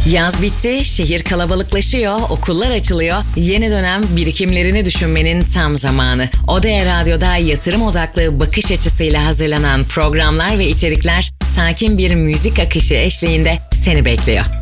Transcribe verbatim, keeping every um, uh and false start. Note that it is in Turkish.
Yaz bitti, şehir kalabalıklaşıyor, okullar açılıyor. Yeni dönem birikimlerini düşünmenin tam zamanı. Odea Radyo'da yatırım odaklı bakış açısıyla hazırlanan programlar ve içerikler sakin bir müzik akışı eşliğinde seni bekliyor.